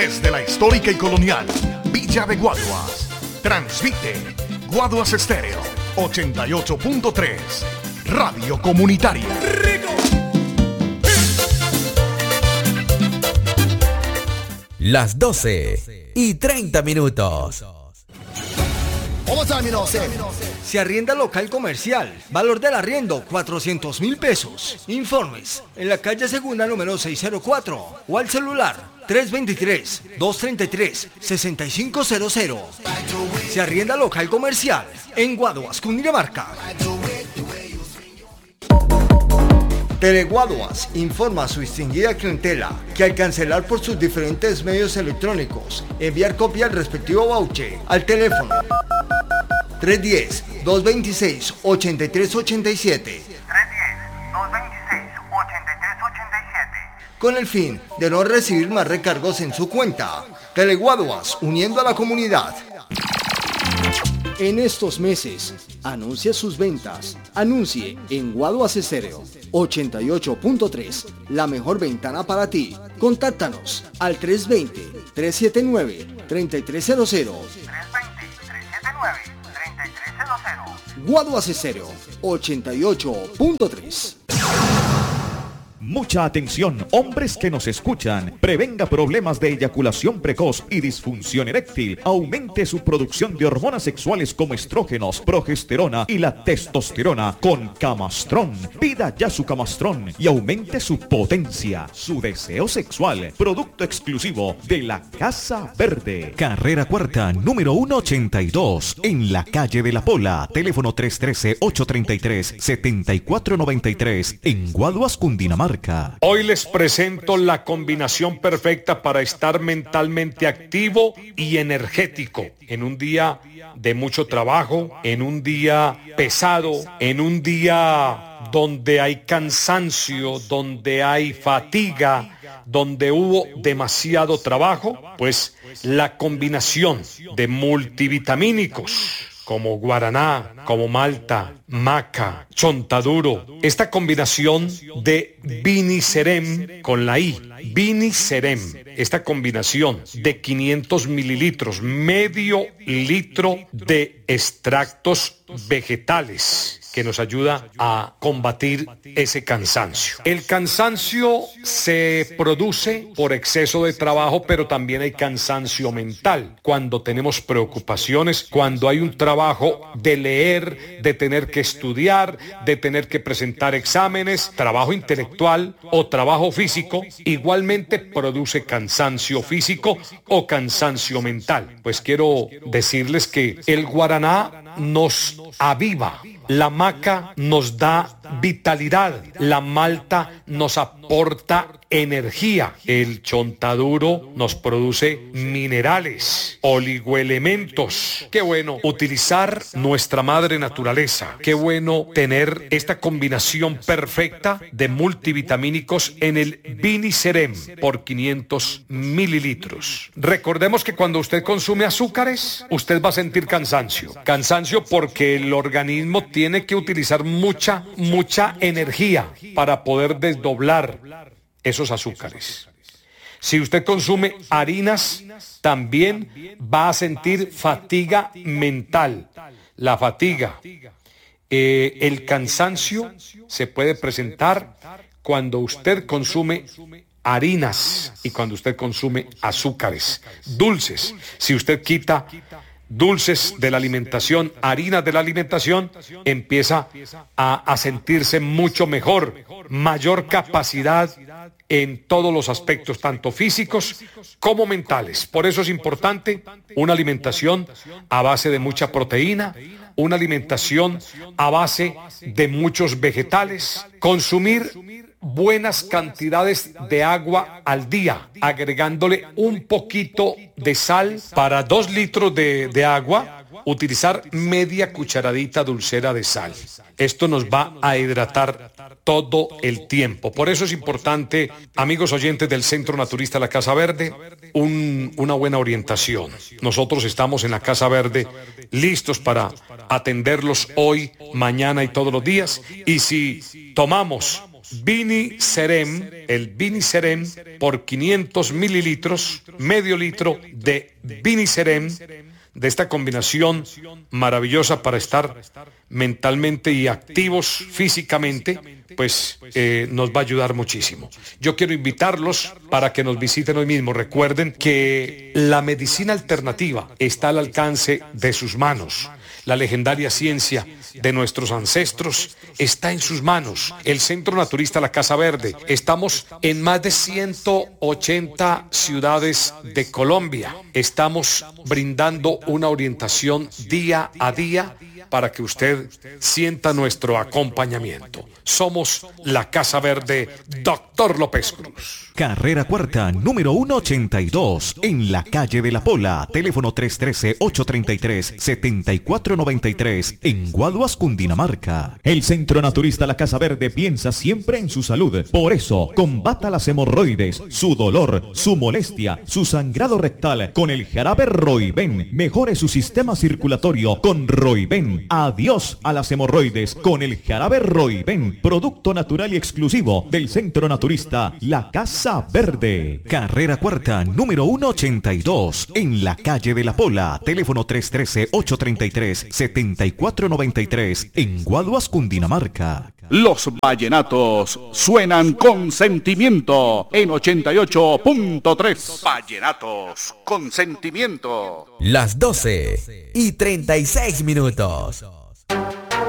Desde la histórica y colonial Villa de Guaduas, transmite Guaduas Estéreo 88.3, radio comunitaria. Las 12:30. Se arrienda local comercial. Valor del arriendo, 400.000 pesos. Informes en la calle Segunda, número 604. O al celular, 323-233-6500. Se arrienda local comercial en Guaduas, Cundinamarca. Teleguaduas informa a su distinguida clientela que al cancelar por sus diferentes medios electrónicos, enviar copia del respectivo voucher al teléfono 310-226-8387 con el fin de no recibir más recargos en su cuenta. Teleguaduas, uniendo a la comunidad. En estos meses, anuncie sus ventas. Anuncie en Guaduas Estéreo 88.3, la mejor ventana para ti. Contáctanos al 320-379-3300. Guaduas Estéreo 88.3. Mucha atención, hombres que nos escuchan. Prevenga problemas de eyaculación precoz y disfunción eréctil. Aumente su producción de hormonas sexuales como estrógenos, progesterona y la testosterona con Camastrón. Pida ya su Camastrón y aumente su potencia, su deseo sexual. Producto exclusivo de la Casa Verde. Carrera Cuarta, número 182, en la calle de la Pola. Teléfono 313-833-7493, en Guaduas, Cundinamarca. Hoy les presento la combinación perfecta para estar mentalmente activo y energético en un día de mucho trabajo, en un día pesado, en un día donde hay cansancio, donde hay fatiga, donde hubo demasiado trabajo. Pues la combinación de multivitamínicos como guaraná, como malta, maca, chontaduro. Esta combinación de Vinicerem con la I, Vinicerem. Esta combinación de 500 mililitros, medio litro de extractos vegetales que nos ayuda a combatir ese cansancio. El cansancio se produce por exceso de trabajo, pero también hay cansancio mental. Cuando tenemos preocupaciones, cuando hay un trabajo de leer, de tener que estudiar, de tener que presentar exámenes, trabajo intelectual o trabajo físico, igualmente produce cansancio físico o cansancio mental. Pues quiero decirles que el guaraná nos aviva, la maca nos da vitalidad, la malta nos aporta energía, el chontaduro nos produce minerales, oligoelementos. Qué bueno utilizar nuestra madre naturaleza, qué bueno tener esta combinación perfecta de multivitamínicos en el Vinicerem por 500 mililitros. Recordemos que cuando usted consume azúcares, usted va a sentir cansancio porque el organismo tiene que utilizar mucha energía para poder desdoblar esos azúcares. Si usted consume harinas, también va a sentir fatiga mental. La fatiga, el cansancio se puede presentar cuando usted consume harinas y cuando usted consume azúcares, dulces. Si usted quita dulces de la alimentación, harinas de la alimentación, empieza a sentirse mucho mejor, mayor capacidad en todos los aspectos, tanto físicos como mentales. Por eso es importante una alimentación a base de mucha proteína, una alimentación a base de muchos vegetales, consumir buenas cantidades de agua al día, agregándole un poquito de sal. Para 2 litros de agua, utilizar media cucharadita dulcera de sal. Esto nos va a hidratar todo el tiempo. Por eso es importante, amigos oyentes del Centro Naturista La Casa Verde, una buena orientación. Nosotros estamos en la Casa Verde listos para atenderlos hoy, mañana y todos los días. Y si tomamos Vinicerem, el Vinicerem por 500 mililitros, medio litro de Vinicerem, de esta combinación maravillosa para estar mentalmente y activos físicamente, pues nos va a ayudar muchísimo. Yo quiero invitarlos para que nos visiten hoy mismo. Recuerden que la medicina alternativa está al alcance de sus manos. La legendaria ciencia de nuestros ancestros está en sus manos. El Centro Naturista La Casa Verde. Estamos en más de 180 ciudades de Colombia. Estamos brindando una orientación día a día para que usted sienta nuestro acompañamiento. Somos La Casa Verde, Dr. López Cruz. Carrera Cuarta, número 182, en la calle de la Pola, teléfono 313-833-7493, en Guaduas, Cundinamarca. El Centro Naturista La Casa Verde piensa siempre en su salud. Por eso, combata las hemorroides, su dolor, su molestia, su sangrado rectal con el jarabe Roiben. Mejore su sistema circulatorio con Roiben. Adiós a las hemorroides con el jarabe Roiben. Producto natural y exclusivo del Centro Naturista La Casa Verde. Carrera Cuarta, número 182, en la calle de la Pola, teléfono 313-833-7493, en Guaduas, Cundinamarca. Los vallenatos suenan con sentimiento en 88.3. Vallenatos con sentimiento. Las 12:36.